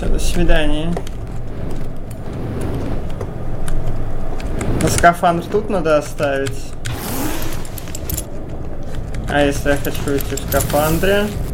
Все, до свидания. На скафандр тут надо оставить. А если я хочу идти в скафандре?